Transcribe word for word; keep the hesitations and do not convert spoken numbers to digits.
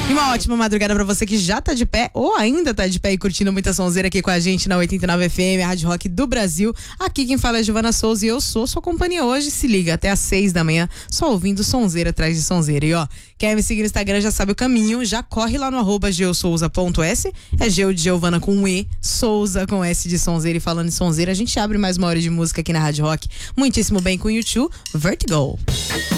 E uma ótima madrugada pra você que já tá de pé ou ainda tá de pé e curtindo muita sonzeira aqui com a gente na oitenta e nove F M, a Rádio Rock do Brasil. Aqui quem fala é Giovana Souza e eu sou sua companhia hoje. Se liga, até às seis da manhã, só ouvindo sonzeira atrás de sonzeira. E ó, quer me seguir no Instagram, já sabe o caminho, já corre lá no arroba geosouza ponto s, é Geo de Giovana com um E, Souza com S de sonzeira. E falando em sonzeira, a gente abre mais uma hora de música aqui na Rádio Rock. Muitíssimo bem com o YouTube, Vertigo.